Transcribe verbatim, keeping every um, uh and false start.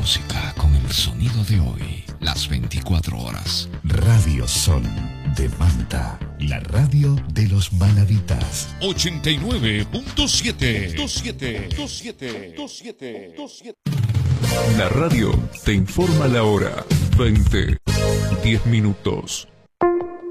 música con el sonido de hoy, las veinticuatro horas. Radio Sol de Manta, la radio de los manavitas. ochenta y nueve punto siete. La radio te informa la hora. veinte, diez minutos.